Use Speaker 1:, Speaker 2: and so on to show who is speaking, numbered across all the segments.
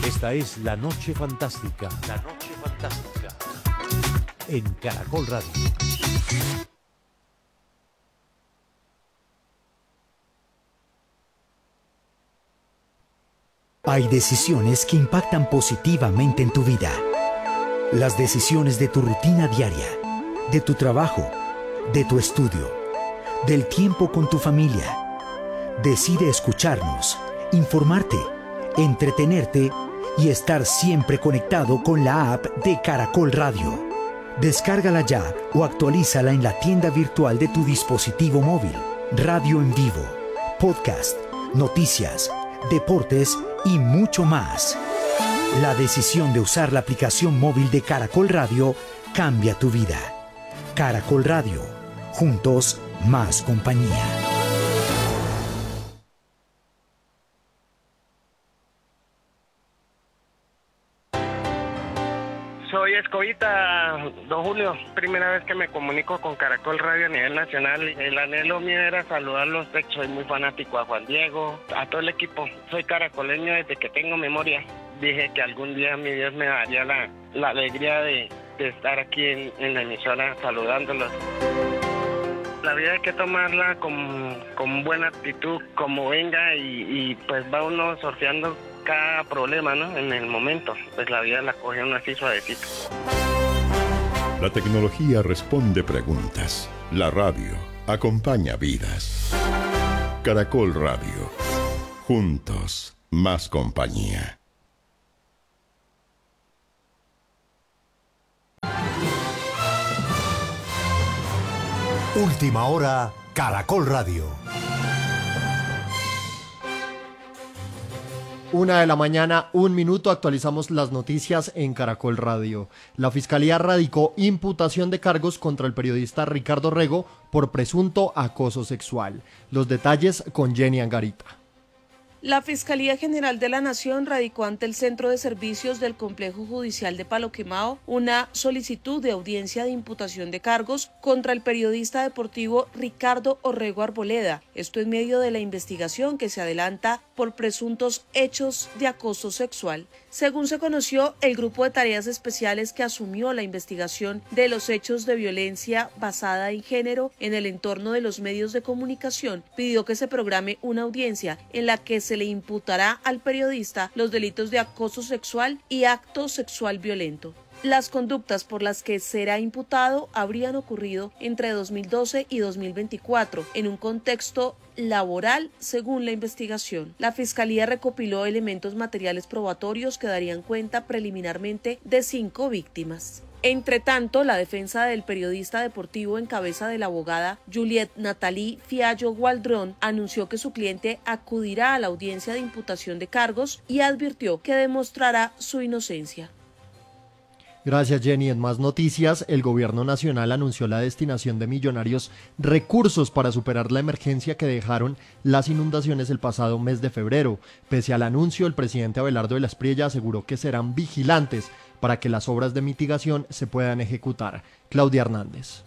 Speaker 1: Esta es La Noche Fantástica. La Noche Fantástica. En Caracol Radio.
Speaker 2: Hay decisiones que impactan positivamente en tu vida. Las decisiones de tu rutina diaria, de tu trabajo, de tu estudio, del tiempo con tu familia. Decide escucharnos, informarte, entretenerte y estar siempre conectado con la app de Caracol Radio. Descárgala ya o actualízala en la tienda virtual de tu dispositivo móvil. Radio en vivo, podcast, noticias, deportes y mucho más. La decisión de usar la aplicación móvil de Caracol Radio cambia tu vida. Caracol Radio, juntos más compañía.
Speaker 3: Soy Escobita, don Julio. Primera vez que me comunico con Caracol Radio a nivel nacional. El anhelo mío era saludarlos. Soy muy fanático a Juan Diego, a todo el equipo. Soy caracoleño desde que tengo memoria. Dije que algún día mi Dios me daría la alegría de estar aquí en la emisora saludándolos. La vida hay que tomarla con buena actitud, como venga, y pues va uno sorteando cada problema, ¿no? En el momento, pues la vida la coge uno así suavecito.
Speaker 4: La tecnología responde preguntas. La radio acompaña vidas. Caracol Radio. Juntos, más compañía.
Speaker 5: Última hora, Caracol Radio.
Speaker 6: 1:00 a.m, 1 minuto, actualizamos las noticias en Caracol Radio. La Fiscalía radicó imputación de cargos contra el periodista Ricardo Rego por presunto acoso sexual. Los detalles con Jenny Angarita.
Speaker 7: La Fiscalía General de la Nación radicó ante el Centro de Servicios del Complejo Judicial de Palo Quemado una solicitud de audiencia de imputación de cargos contra el periodista deportivo Ricardo Orrego Arboleda. Esto en medio de la investigación que se adelanta por presuntos hechos de acoso sexual. Según se conoció, el grupo de tareas especiales que asumió la investigación de los hechos de violencia basada en género en el entorno de los medios de comunicación pidió que se programe una audiencia en la que se le imputará al periodista los delitos de acoso sexual y acto sexual violento. Las conductas por las que será imputado habrían ocurrido entre 2012 y 2024 en un contexto laboral, según la investigación. La Fiscalía recopiló elementos materiales probatorios que darían cuenta preliminarmente de 5 víctimas. Entre tanto, la defensa del periodista deportivo en cabeza de la abogada Juliet Natalie Fiallo Gualdrón anunció que su cliente acudirá a la audiencia de imputación de cargos y advirtió que demostrará su inocencia.
Speaker 6: Gracias, Jenny. En más noticias, el gobierno nacional anunció la destinación de millonarios recursos para superar la emergencia que dejaron las inundaciones el pasado mes de febrero. Pese al anuncio, el presidente Abelardo de la Espriella aseguró que serán vigilantes para que las obras de mitigación se puedan ejecutar. Claudia Hernández.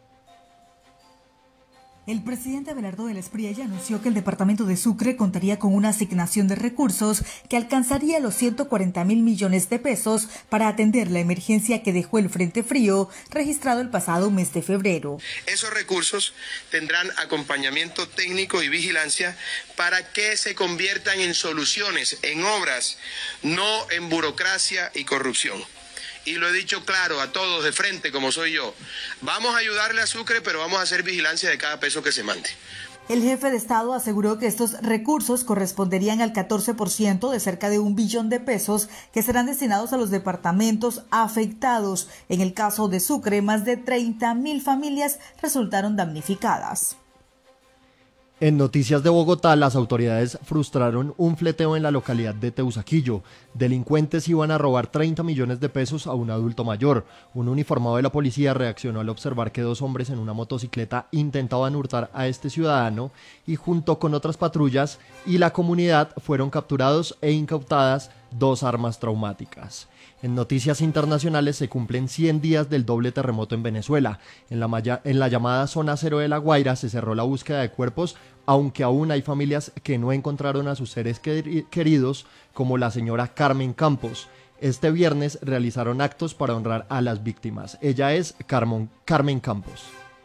Speaker 8: El presidente Abelardo de la Espriella anunció que el departamento de Sucre contaría con una asignación de recursos que alcanzaría los 140.000 millones de pesos para atender la emergencia que dejó el frente frío registrado el pasado mes de febrero.
Speaker 9: Esos recursos tendrán acompañamiento técnico y vigilancia para que se conviertan en soluciones, en obras, no en burocracia y corrupción. Y lo he dicho claro a todos de frente, como soy yo. Vamos a ayudarle a Sucre, pero vamos a hacer vigilancia de cada peso que se mande.
Speaker 8: El jefe de Estado aseguró que estos recursos corresponderían al 14% de cerca de 1 billón de pesos que serán destinados a los departamentos afectados. En el caso de Sucre, más de 30.000 familias resultaron damnificadas.
Speaker 6: En noticias de Bogotá, las autoridades frustraron un fleteo en la localidad de Teusaquillo. Delincuentes iban a robar 30 millones de pesos a un adulto mayor. Un uniformado de la policía reaccionó al observar que 2 hombres en una motocicleta intentaban hurtar a este ciudadano y junto con otras patrullas y la comunidad fueron capturados e incautadas 2 armas traumáticas. En noticias internacionales se cumplen 100 días del doble terremoto en Venezuela. En la llamada Zona Cero de La Guaira se cerró la búsqueda de cuerpos, aunque aún hay familias que no encontraron a sus seres queridos, como la señora Carmen Campos. Este viernes realizaron actos para honrar a las víctimas. Ella es Carmen Campos.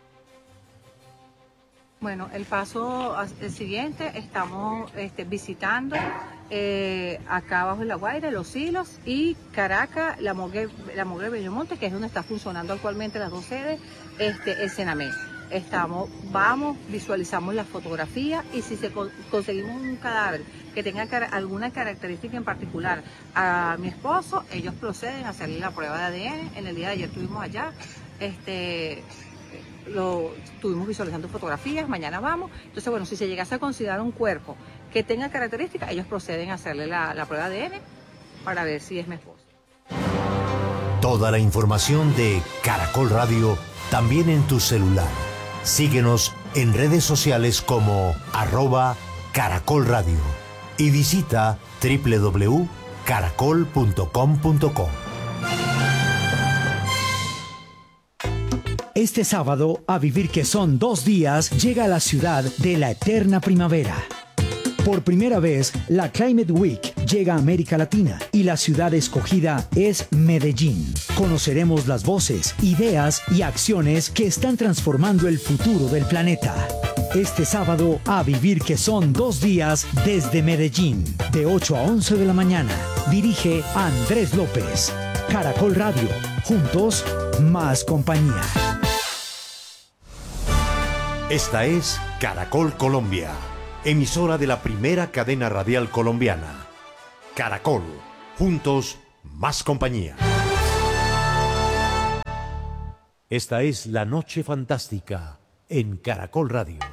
Speaker 10: Bueno, el paso siguiente, estamos visitando acá abajo en La Guaira, Los Hilos y Caracas, la morgue Bellomonte, que es donde está funcionando actualmente las 2 sedes, el Senamé. Visualizamos la fotografía y si conseguimos un cadáver que tenga alguna característica en particular a mi esposo, ellos proceden a hacerle la prueba de ADN. En el día de ayer estuvimos allá, estuvimos visualizando fotografías, mañana vamos. Entonces, bueno, si se llegase a considerar un cuerpo que tenga características, ellos proceden a hacerle la prueba de ADN para ver si es mi esposo.
Speaker 5: Toda la información de Caracol Radio también en tu celular. Síguenos en redes sociales como @Caracol Radio y visita www.caracol.com.co.
Speaker 2: Este sábado, A Vivir que son 2 días, llega a la ciudad de la eterna primavera. Por primera vez, la Climate Week llega a América Latina y la ciudad escogida es Medellín. Conoceremos las voces, ideas y acciones que están transformando el futuro del planeta. Este sábado, A Vivir que son 2 días desde Medellín, de 8 a 11 de la mañana. Dirige Andrés López. Caracol Radio. Juntos, más compañía.
Speaker 5: Esta es Caracol Colombia, emisora de la primera cadena radial colombiana. Caracol, juntos, más compañía.
Speaker 1: Esta es La Noche Fantástica en Caracol Radio.